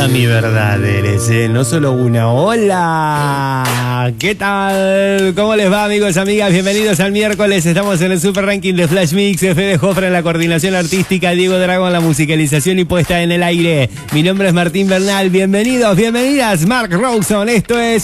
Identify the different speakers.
Speaker 1: Toda mi verdad eres, no solo una. Hola, ¿qué tal? ¿Cómo les va, amigos, amigas? Bienvenidos al miércoles. Estamos en el Super Ranking de Flash Mix. Fede Jofre en la coordinación artística, Diego Drago en la musicalización y puesta en el aire. Mi nombre es Martín Bernal. Bienvenidos, bienvenidas. Mark Rawson. Esto es